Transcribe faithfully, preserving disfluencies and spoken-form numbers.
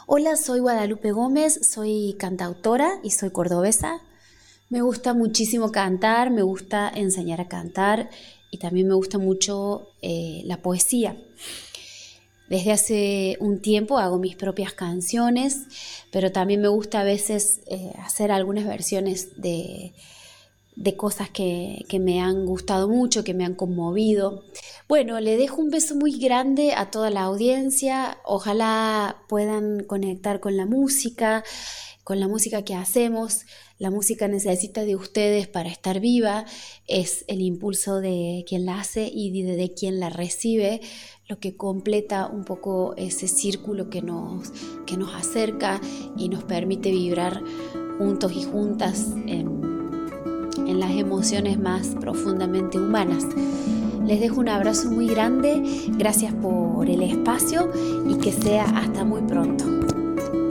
Hola, soy Guadalupe Gómez, soy cantautora y soy cordobesa. Me gusta muchísimo cantar, me gusta enseñar a cantar y también me gusta mucho eh, la poesía. Desde hace un tiempo hago mis propias canciones, pero también me gusta a veces eh, hacer algunas versiones de, de cosas que, que me han gustado mucho, que me han conmovido. Bueno, le dejo un beso muy grande a toda la audiencia. Ojalá puedan conectar con la música, con la música que hacemos. La música necesita de ustedes para estar viva. Es el impulso de quien la hace y de, de quien la recibe, lo que completa un poco ese círculo que nos, que nos acerca y nos permite vibrar juntos y juntas en, en las emociones más profundamente humanas. Les dejo un abrazo muy grande, gracias por el espacio y que sea hasta muy pronto.